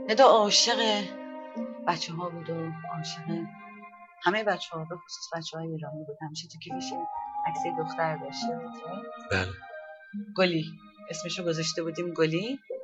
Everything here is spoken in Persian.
ندا عاشق بچه ها بود و عاشق همه بچه ها، به خصوص بچه های ایرانی بود. همیشه تو کیفش عکس دختر داشت. بله. گلی اسمشو گذاشته بودیم گلی.